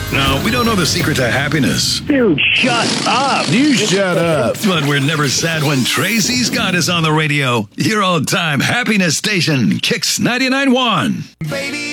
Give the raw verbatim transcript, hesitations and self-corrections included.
No, we don't know the secret to happiness. Dude, shut up. You shut up. But we're never sad when Tracy Scott is on the radio. Your old-time happiness station, Kicks ninety-nine point one. Baby.